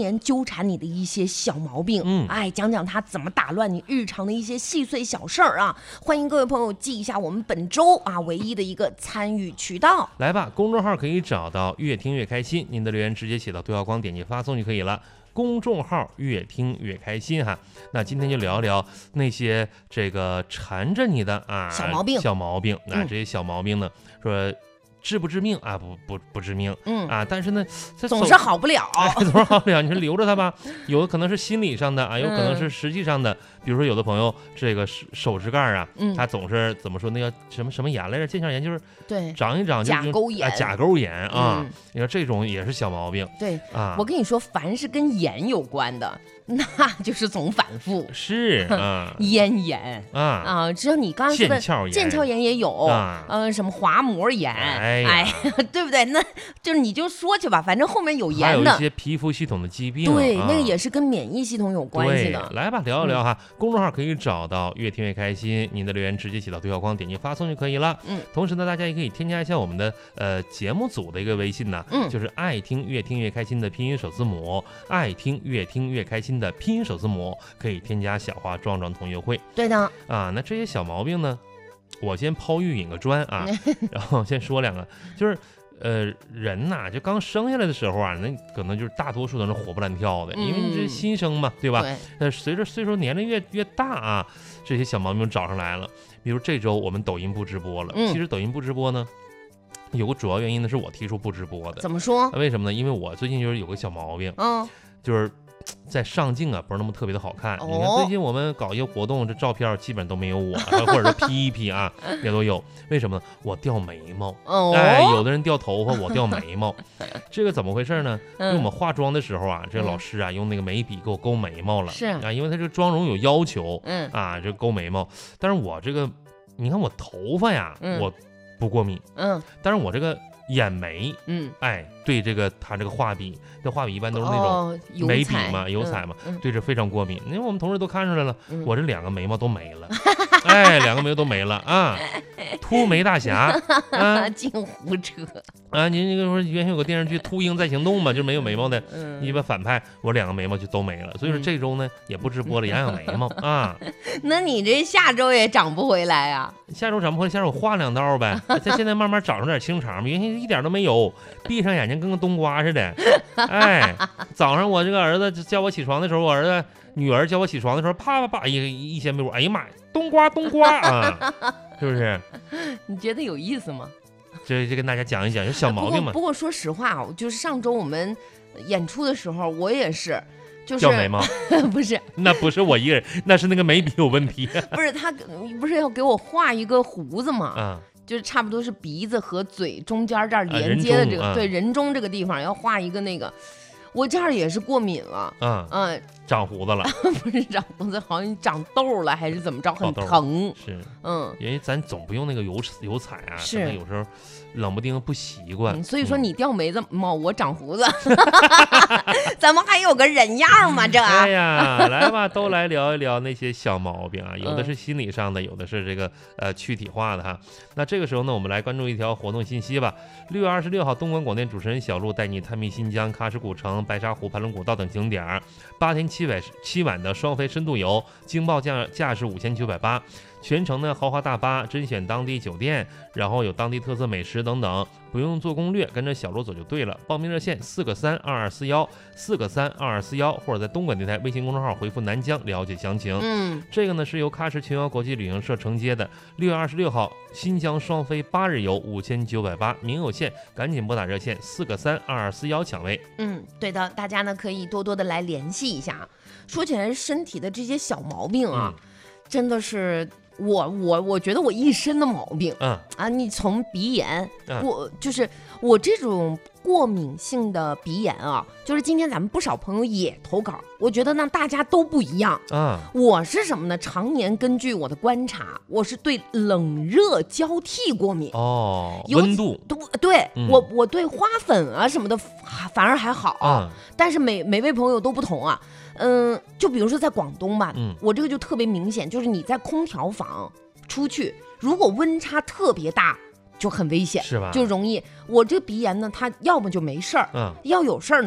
年纠缠你的一些小毛病，讲讲它怎么打乱你日常的一些细碎小事儿啊。欢迎各位朋友记一下我们本周唯一的一个参与渠道。 来吧，公众号可以找到越听越开心，您的留言直接写到对话框点击发送就可以了。公众号越听越开心哈。那今天就聊聊那些这个缠着你的小毛病这些小毛病呢，说致不致命啊？不致命，但是呢， 总是好不了， 总是好不了。你说留着它吧，有的可能是心理上的有可能是实际上的。比如说有的朋友这个手指盖他总是怎么说那个什么炎来着？腱鞘炎就是长一长就甲沟炎啊。你说这种也是小毛病。 对啊，我跟你说，凡是跟炎有关的，那就是总反复。 是咽炎只要你刚刚说的腱鞘炎也有什么滑膜炎，对不对？那就是你就说去吧，反正后面有炎的， 还有一些皮肤系统的疾病， 对，那个也是跟免疫系统有关系的。 来吧，聊一聊哈。公众号可以找到越听越开心，您的留言直接写到对话框点击发送就可以了。同时呢，大家也可以添加一下我们的节目组的一个微信呢，就是爱听越听越开心的拼音首字母，爱听越听越开心的拼音首字母，可以添加小花壮壮同优惠。 对的那这些小毛病呢，我先抛玉引个砖然后先说两个，就是人呐，就刚生下来的时候那可能就是大多数都是活蹦乱跳的，因为你这新生嘛，对吧？随着岁数年龄越大这些小毛病找上来了。比如这周我们抖音不直播了，其实抖音不直播呢，有个主要原因呢是我提出不直播的。 怎么说？ 为什么呢？因为我最近就是有个小毛病，就是在上镜不是那么特别的好看。你看最近我们搞一些活动，这照片基本都没有我，或者是 P 一 P 也都有。为什么呢？我掉眉毛，有的人掉头发，我掉眉毛。这个怎么回事呢？因为我们化妆的时候这个老师用那个眉笔给我勾眉毛了， 是因为他这个妆容有要求，这勾眉毛。但是我这个，你看我头发我不过敏，但是我这个眼眉，对这个他这个画笔，这画笔一般都是那种眉笔嘛，油彩嘛，对这非常过敏。因为我们同事都看出来了，我这两个眉毛都没了，两个眉毛都没了秃眉大侠净胡扯您那个说原先有个电视剧《秃鹰在行动》嘛，就没有眉毛的一般反派，我两个眉毛就都没了。所以说这周呢也不直播了，养眉毛那你这下周也长不回来下周长不回来，下周我画两刀呗。他现在慢慢长出点清长嘛，原先一点都没有，闭上眼睛跟个冬瓜似的。早上我这个儿子叫我起床的时候，我女儿叫我起床的时候，啪啪啪一掀被窝，哎呀妈呀，冬瓜是不是？ 你觉得有意思吗？ 这跟大家讲一讲，有小毛病嘛。 不过说实话，就是上周我们演出的时候，我也是。就是掉眉毛不是， 那不是我一个人，那是那个眉笔有问题。 不是他不是要给我画一个胡子吗？就是差不多是鼻子和嘴中间这儿连接的这个，对，人中这个地方要画一个那个，我这儿也是过敏了， 长胡子了， 不是长胡子，好像长痘了还是怎么着，很疼。 是，因为咱总不用那个油彩是有时候冷不丁不习惯。 所以说你掉眉毛，我长胡子，咱们还有个人样吗？这哎呀，来吧，都来聊一聊那些小毛病有的是心理上的，有的是这个躯体化的哈。那这个时候呢，我们来关注一条活动信息吧。6月26号，东莞广电主持人小璐带你探秘新疆、喀什古城、白沙湖、盘龙古道等景点，8天7晚的双飞深度游，惊报价是5980，全程呢豪华大巴，甄选当地酒店，然后有当地特色美食等等，不用做攻略，跟着小璐走就对了。报名热线4个3 2241 4个3 2241，或者在东莞电台微信公众号回复南疆了解详情。这个呢是由喀什群瑶国际旅行社承接的。6月26号新疆双飞8日游5980，名有限，赶紧拨打热线4个3 2241抢位。 对的，大家呢可以多多的来联系一下。说起来身体的这些小毛病真的是我觉得我一身的毛病你从鼻炎就是我这种过敏性的鼻炎就是今天咱们不少朋友也投稿，我觉得呢大家都不一样我是什么呢？常年根据我的观察，我是对冷热交替过敏温度对我对花粉什么的反而还好但是每位朋友都不同就比如说在广东吧我这个就特别明显，就是你在空调房出去，如果温差特别大就很危险， 是吧？ 就容易我这鼻炎呢，它要么就没事儿要有事儿呢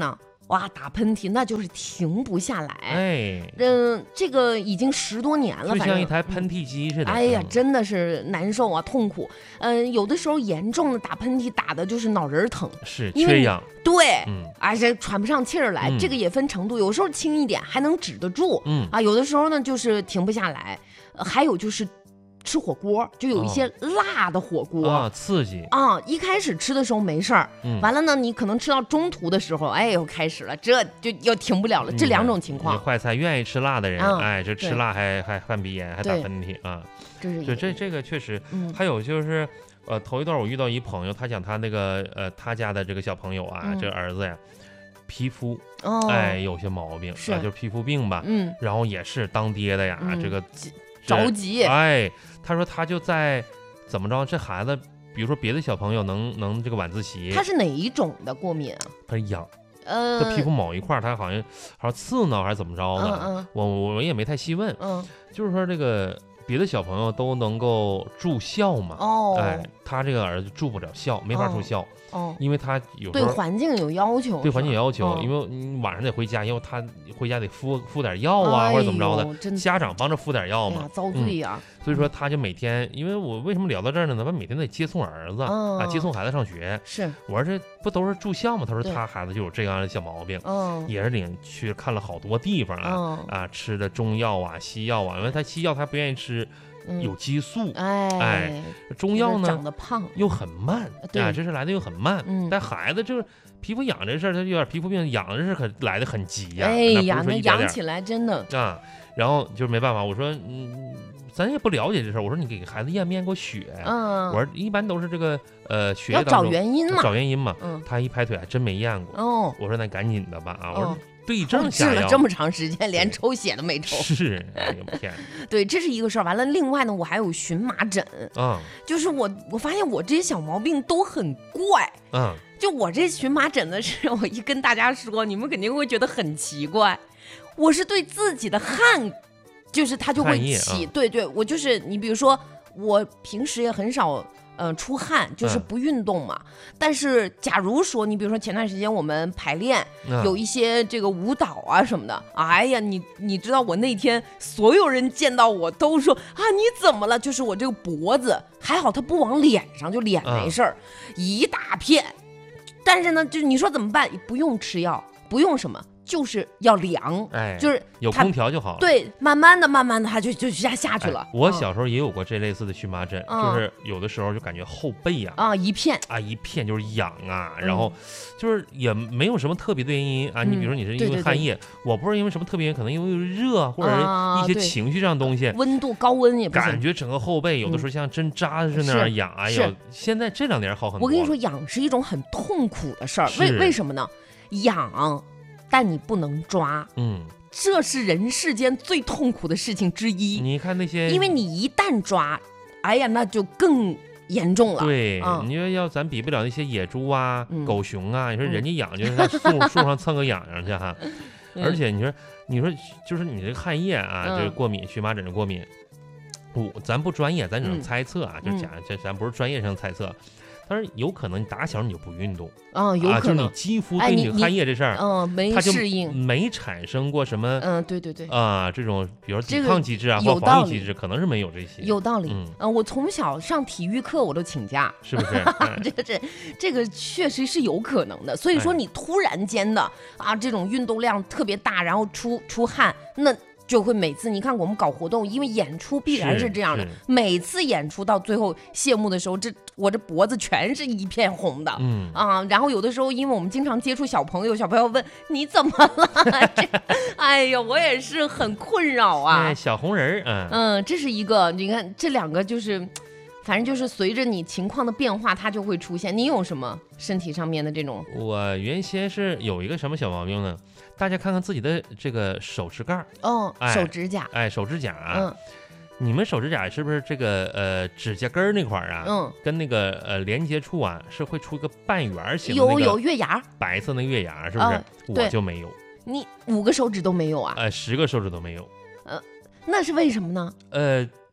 哇，打喷嚏那就是停不下来。 哎， 这个已经10多年了， 就像一台喷嚏机似的。 哎呀，真的是难受啊，痛苦。有的时候严重的打喷嚏打的就是脑仁疼， 是缺氧。 对，这喘不上气儿来，这个也分程度，有时候轻一点还能止得住，有的时候呢就是停不下来。还有就是吃火锅，就有一些辣的火锅刺激一开始吃的时候没事儿，完了呢，你可能吃到中途的时候，哎，又开始了，这就又停不了了。这2种情况， 坏菜愿意吃辣的人，这吃辣还犯鼻炎，还打喷嚏啊，这个确实。还有就是。头一段我遇到一朋友，他讲他那个他家的这个小朋友啊，这儿子呀，皮肤有些毛病，就是皮肤病吧，然后也是当爹的呀，这个着急， 他说他就在怎么着，这孩子，比如说别的小朋友能这个晚自习， 他是哪一种的过敏啊？ 他痒。这皮肤某一块他好像刺挠还是怎么着的，我也没太细问，就是说这个。别的小朋友都能够住校嘛？他这个儿子住不了校，没法住校，因为他有时候对环境有要求， 因为你晚上得回家，因为他回家得敷点药啊，或者怎么着的，家长帮着敷点药嘛， 遭罪呀。 所以说他就每天，因为我为什么聊到这儿呢？他每天得接送儿子接送孩子上学。 是， 我说这不都是住校吗？他说他孩子就有这样的小毛病，也是领去看了好多地方吃的中药啊、西药啊，因为他西药他不愿意吃。有激素，中药呢长得胖又很慢，这事来的又很慢。但孩子就是皮肤痒这事儿，他有点皮肤病，痒这事可来的很急呀。 那痒起来真的然后就是没办法，我说咱也不了解这事儿，我说你给孩子验过血，我说一般都是这个血液当中要找原因嘛， 他一拍腿还真没验过。我说那赶紧的吧我说。对症下药，治了这么长时间，连抽血都没抽。 是，哎呦天！ 对，这是一个事儿。完了，另外呢，我还有荨麻疹。就是我发现我这些小毛病都很怪。就我这荨麻疹的事，我一跟大家说，你们肯定会觉得很奇怪。我是对自己的汗，就是它就会起。对，我就是你，比如说我平时也很少。出汗就是不运动嘛，但是假如说你比如说前段时间我们排练，有一些这个舞蹈啊什么的，哎呀，你知道我那天所有人见到我都说你怎么了？就是我这个脖子还好，它不往脸上，就脸没事儿，一大片。但是呢，就是你说怎么办？不用吃药，不用什么。就是要凉，就是有空调就好。 对，慢慢的它就下去了。 我小时候也有过这类似的荨麻疹，就是有的时候就感觉后背呀一片就是痒然后就是也没有什么特别的原因你比如说你是因为汗液，我不是因为什么特别原因，可能因为热或者一些情绪上的东西， 温度高温也不行， 感觉整个后背有的时候像针扎似的那样痒。哎呦，现在这2年好很多。 我跟你说，痒是一种很痛苦的事儿，为什么呢？痒。但你不能抓，这是人世间最痛苦的事情之一。 你看那些， 因为你一旦抓，哎呀，那就更严重了。 对，你说要咱比不了那些野猪啊、狗熊啊，你说人家痒就是在树上蹭个痒痒去哈。而且你说就是你这个汗液就是过敏，荨麻疹的过敏，咱不专业，咱只能猜测就讲咱不是专业上猜测。但是有可能你打小你就不运动有可能就是你肌肤对你汗液这事儿没适应， 没产生过什么对这种比如抵抗机制或防御机制，可能是没有这些。 有道理。我从小上体育课我都请假， 是不是？ 这个确实是有可能的。所以说你突然间的这种运动量特别大，然后出汗，那就会每次你看我们搞活动，因为演出必然是这样的，每次演出到最后谢幕的时候，我这脖子全是一片红的，然后有的时候因为我们经常接触小朋友问你怎么了，哎呀，我也是很困扰小红人这是一个，你看这2个就是。反正就是随着你情况的变化，它就会出现。你有什么身体上面的这种？ 我原先是有一个什么小毛病呢？大家看看自己的这个手指盖手指甲， 手指甲你们手指甲是不是这个指甲根那块跟那个连接处是会出一个半圆形的有月牙， 白色的月牙，是不是？我就没有。 你5个手指都没有啊？ 10个手指都没有。 那是为什么呢？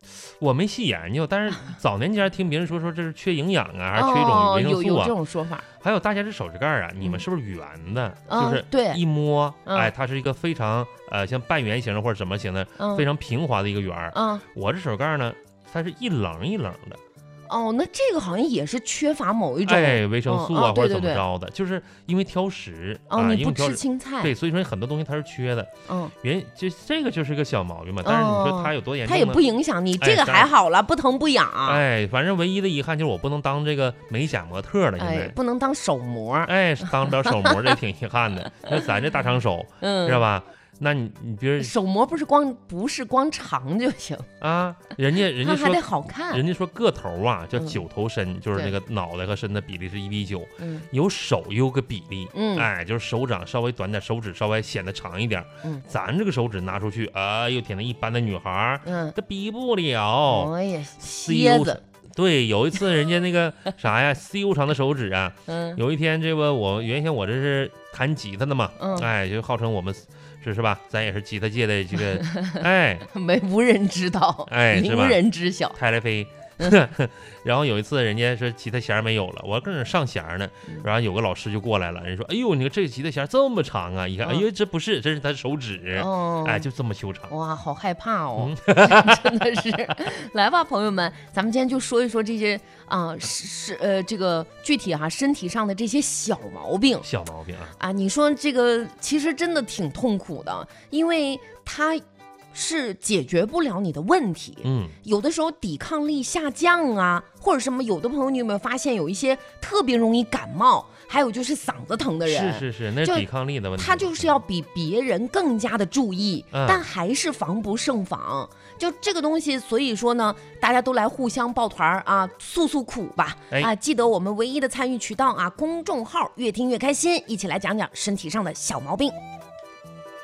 我没细研究，但是早年间听别人说这是缺营养啊，还是缺一种维生素啊， 有这种说法。 还有大家这手指盖啊，你们是不是圆的？就是对， 一摸，哎，它是一个非常像半圆形的或者什么形的，非常平滑的一个圆。我这手盖呢，它是一棱一棱的。 哦，那这个好像也是缺乏某一种维生素啊，或者怎么着的，就是因为挑食你不吃青菜， 对，所以说很多东西它是缺的。就这个就是个小毛病嘛，但是你说它有多严重呢？ 它也不影响你，这个还好了，不疼不痒。 反正唯一的遗憾就是我不能当这个美甲模特了，现在不能当手模， 当不了手模，这挺遗憾的。那咱这大长手，知道吧？那你比如手模不是光长就行啊，人家说还得好看， 人家说个头啊叫9头身，就是那个脑袋和身的比例是1:9，有手有个比例，就是手掌稍微短点，手指稍微显得长一点，咱这个手指拿出去，哎呦天哪，一般的女孩，这比不了， 哎呀，蝎子。 对，有一次人家那个啥呀，CU 长的手指啊，有一天这个我原先我这是弹吉他的嘛，就号称我们是吧，咱也是吉他界的这个， 无人知道，无人知晓， 太来飞。然后有一次人家说吉他弦没有了，我搁那上弦呢，然后有个老师就过来了，人说哎呦，你看这个吉他弦这么长啊，一看，哎呦，这不是，这是他手指，就这么修长。 哇，好害怕哦，真的是。来吧，朋友们，咱们今天就说一说这些这个具体身体上的这些小毛病啊，你说这个其实真的挺痛苦的，因为它是解决不了你的问题，有的时候抵抗力下降啊，或者什么，有的朋友你有没有发现有一些特别容易感冒，还有就是嗓子疼的人， 是，那是抵抗力的问题， 他就是要比别人更加的注意，但还是防不胜防。就这个东西，所以说呢，大家都来互相抱团啊，诉诉苦吧，记得我们唯一的参与渠道啊，公众号越听越开心，一起来讲讲身体上的小毛病。